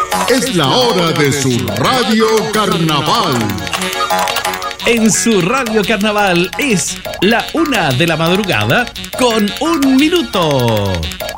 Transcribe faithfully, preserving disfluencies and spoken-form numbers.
Es la hora de su Radio Carnaval. En su Radio Carnaval es la una de la madrugada con un minuto.